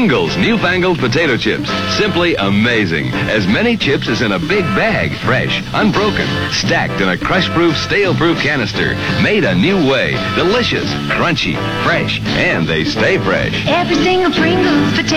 Pringles newfangled potato chips. Simply amazing. As many chips as in a big bag. Fresh, unbroken, stacked in a crush-proof, stale-proof canister. Made a new way. Delicious, crunchy, fresh, and they stay fresh. Every single Pringles potato